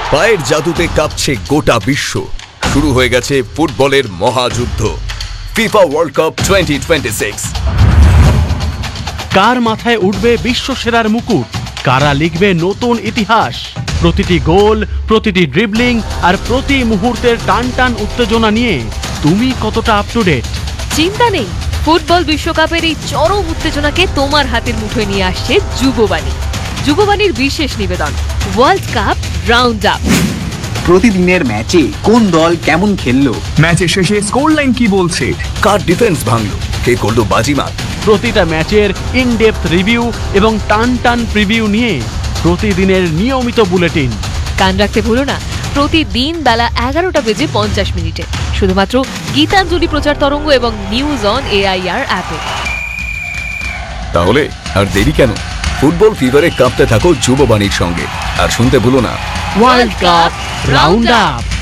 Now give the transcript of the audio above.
পায়ের জাদুতে কাঁপছে গোটা বিশ্ব। শুরু হয়ে গেছে ফুটবলের মহাযুদ্ধ, ফিফা ওয়ার্ল্ড কাপ 2026। কার মাথায় উঠবে বিশ্বসেরার মুকুট, কারা লিখবে নতুন ইতিহাস। প্রতিটি গোল, প্রতিটি ড্রিবলিং আর প্রতি মুহূর্তের টান উত্তেজনা নিয়ে তুমি কতটা আপ টু ডেট? চিন্তা নেই, ফুটবল বিশ্বকাপের এই চরম উত্তেজনাকে তোমার হাতের মুঠোয় নিয়ে আসছে যুববাণী। যুববাণীর বিশেষ নিবেদন, ওয়ার্ল্ড কাপ রাউন্ড আপ। প্রতিদিনের ম্যাচে কোন দল কেমন খেললো, ম্যাচের শেষে স্কোর লাইন কি বলছে, কার ডিফেন্স ভাঙলো, কে করলো বাজিমাত। প্রতিটা ম্যাচের ইনডেপথ রিভিউ এবং টান প্রিভিউ নিয়ে প্রতিদিনের নিয়মিত বুলেটিন। কান রাখতে ভুলো না, প্রতিদিন বেলা 11:50 শুধুমাত্র গীতাঞ্জলি প্রচার তরঙ্গ এবং নিউজ অন AIR অ্যাপে। তাহলে আর দেরি কেন? ফুটবল ফিভারে কাঁপতে থাকো যুববাণীর সঙ্গে। আর শুনতে ভুলো না, ওয়ার্ল্ড কাপ রাউন্ড আপ।